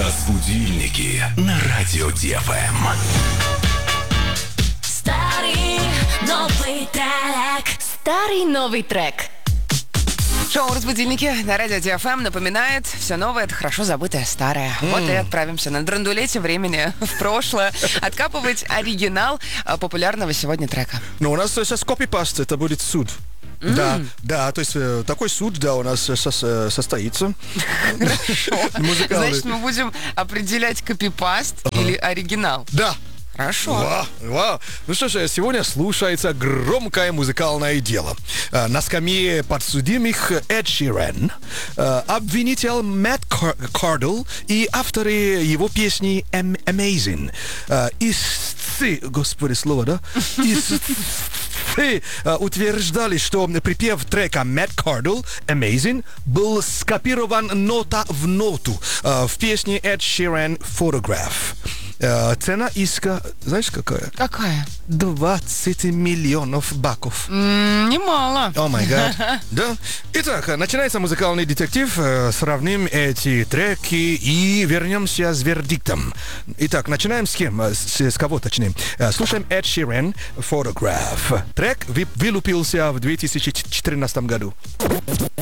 Разбудильники на радио ДФМ. Старый новый трек. Старый новый трек. Шоу «Разбудильники» на радио ДФМ напоминает: все новое — это хорошо забытое старое. Вот и отправимся на драндулете времени в прошлое откапывать оригинал популярного сегодня трека. Но у нас сейчас копипаст, это будет суд. Да, то есть такой суд, да, у нас состоится. Хорошо. Музыкальный. Значит, мы будем определять копипаст или оригинал. Да. Хорошо. Вау. Ну что ж, сегодня слушается громкое музыкальное дело. На скамье подсудимых Эд Ширан, обвинитель Мэтт Кардл и авторы его песни Amazing. Господи, слово, да? Утверждали, что припев трека Мэтт Кардл Amazing был скопирован нота в ноту в песне Эд Ширан Photograph. Цена иска, знаешь, какая? Какая? 20 миллионов баков. Немало. О май гад. Да. Итак, начинается музыкальный детектив. Сравним эти треки и вернемся с вердиктом. Итак, начинаем с кем? С кого, точнее? Слушаем Эд Ширан Photograph. Трек вылупился в 2014 году.